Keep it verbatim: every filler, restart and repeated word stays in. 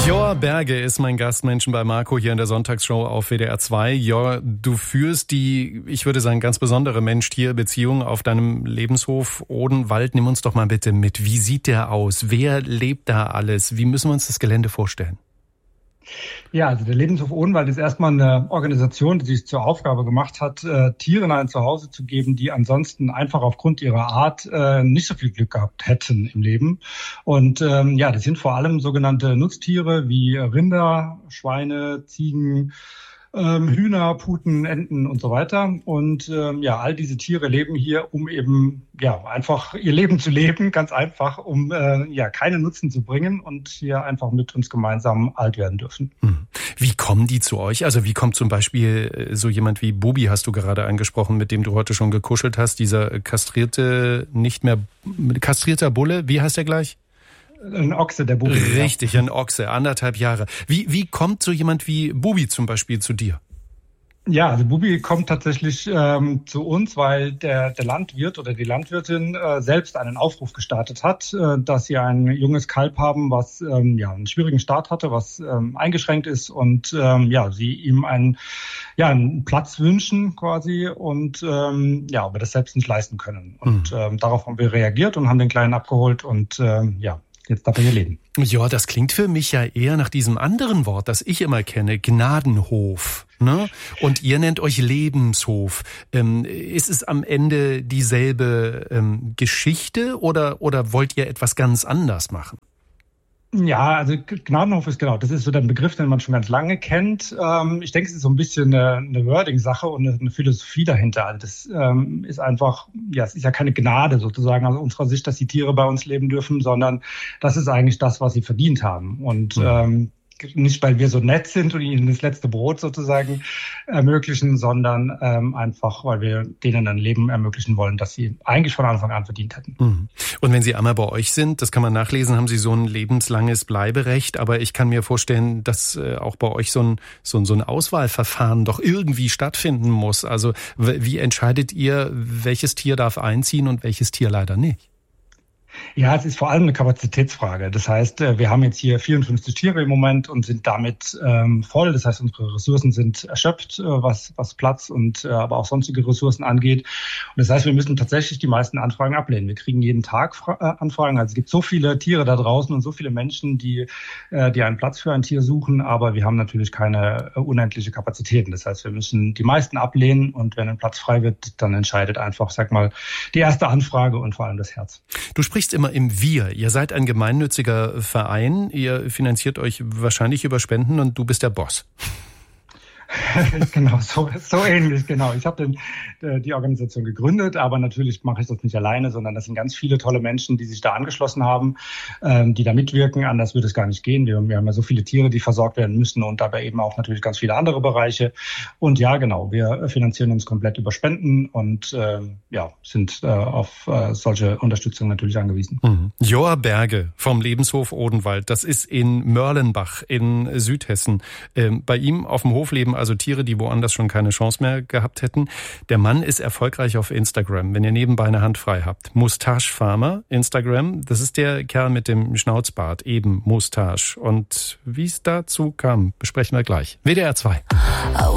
Jor Berge ist mein Gastmenschen bei Marco hier in der Sonntagsshow auf W D R zwei. Jor, du führst die, ich würde sagen, ganz besondere Mensch-Tier-Beziehung auf deinem Lebenshof Odenwald. Nimm uns doch mal bitte mit. Wie sieht der aus? Wer lebt da alles? Wie müssen wir uns das Gelände vorstellen? Ja, also der Lebenshof Odenwald ist erstmal eine Organisation, die sich zur Aufgabe gemacht hat, äh, Tieren ein Zuhause zu geben, die ansonsten einfach aufgrund ihrer Art äh, nicht so viel Glück gehabt hätten im Leben. Und ähm, ja, das sind vor allem sogenannte Nutztiere wie Rinder, Schweine, Ziegen, ähm, Hühner, Puten, Enten und so weiter. Und ähm, ja, all diese Tiere leben hier, um eben ja einfach ihr Leben zu leben, ganz einfach, um äh, ja keinen Nutzen zu bringen und hier einfach mit uns gemeinsam alt werden dürfen. Wie kommen die zu euch? Also wie kommt zum Beispiel so jemand wie Bubi, hast du gerade angesprochen, mit dem du heute schon gekuschelt hast, dieser kastrierte, nicht mehr kastrierter Bulle, wie heißt der gleich? Ein Ochse, der Bubi. Richtig, ein Ochse, anderthalb Jahre. Wie, wie kommt so jemand wie Bubi zum Beispiel zu dir? Ja, also Bubi kommt tatsächlich ähm, zu uns, weil der, der Landwirt oder die Landwirtin äh, selbst einen Aufruf gestartet hat, äh, dass sie ein junges Kalb haben, was ähm, ja einen schwierigen Start hatte, was ähm, eingeschränkt ist und ähm, ja, sie ihm einen, ja, einen Platz wünschen quasi und ähm, ja, aber das selbst nicht leisten können. Und mhm. ähm, darauf haben wir reagiert und haben den Kleinen abgeholt und ähm, ja, jetzt darf er hier leben. Ja, das klingt für mich ja eher nach diesem anderen Wort, das ich immer kenne, Gnadenhof. Ne? Und ihr nennt euch Lebenshof. Ähm, ist es am Ende dieselbe ähm, Geschichte oder, oder wollt ihr etwas ganz anders machen? Ja, also Gnadenhof ist genau, das ist so der Begriff, den man schon ganz lange kennt. Ähm, ich denke, es ist so ein bisschen eine, eine Wording-Sache und eine, eine Philosophie dahinter. Also das ähm, ist einfach, ja, es ist ja keine Gnade sozusagen aus unserer Sicht, dass die Tiere bei uns leben dürfen, sondern das ist eigentlich das, was sie verdient haben. Und mhm. ähm, nicht, weil wir so nett sind und ihnen das letzte Brot sozusagen ermöglichen, sondern ähm, einfach, weil wir denen ein Leben ermöglichen wollen, das sie eigentlich von Anfang an verdient hätten. Mhm. Und wenn sie einmal bei euch sind, das kann man nachlesen, haben sie so ein lebenslanges Bleiberecht. Aber ich kann mir vorstellen, dass äh, auch bei euch so ein, so, ein, so ein Auswahlverfahren doch irgendwie stattfinden muss. Also wie entscheidet ihr, welches Tier darf einziehen und welches Tier leider nicht? Ja, es ist vor allem eine Kapazitätsfrage. Das heißt, wir haben jetzt hier vierundfünfzig Tiere im Moment und sind damit ähm, voll. Das heißt, unsere Ressourcen sind erschöpft, äh, was, was Platz und äh, aber auch sonstige Ressourcen angeht. Und das heißt, wir müssen tatsächlich die meisten Anfragen ablehnen. Wir kriegen jeden Tag Fra- äh, Anfragen. Also es gibt so viele Tiere da draußen und so viele Menschen, die, äh, die einen Platz für ein Tier suchen. Aber wir haben natürlich keine äh, unendliche Kapazitäten. Das heißt, wir müssen die meisten ablehnen und wenn ein Platz frei wird, dann entscheidet einfach, sag mal, die erste Anfrage und vor allem das Herz. Du sprichst immer im Wir. Ihr seid ein gemeinnütziger Verein. Ihr finanziert euch wahrscheinlich über Spenden und du bist der Boss. Genau, so, so ähnlich, genau. Ich habe die Organisation gegründet, aber natürlich mache ich das nicht alleine, sondern das sind ganz viele tolle Menschen, die sich da angeschlossen haben, ähm, die da mitwirken. Anders würde es gar nicht gehen. Wir, wir haben ja so viele Tiere, die versorgt werden müssen und dabei eben auch natürlich ganz viele andere Bereiche. Und ja, genau, wir finanzieren uns komplett über Spenden und äh, ja, sind äh, auf äh, solche Unterstützung natürlich angewiesen. Mhm. Jor Berge vom Lebenshof Odenwald, das ist in Mörlenbach in Südhessen. Ähm, bei ihm auf dem Hof leben also Tiere, die woanders schon keine Chance mehr gehabt hätten. Der Mann ist erfolgreich auf Instagram, wenn ihr nebenbei eine Hand frei habt. Moustache Farmer, Instagram, das ist der Kerl mit dem Schnauzbart, eben Moustache. Und wie es dazu kam, besprechen wir gleich. W D R zwei.